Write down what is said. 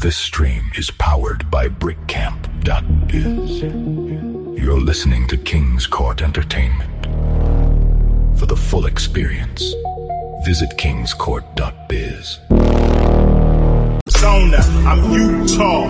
This stream is powered by BrickCamp.biz. You're listening to King's Court Entertainment. For the full experience, visit kingscourt.biz. Zona, I'm Utah.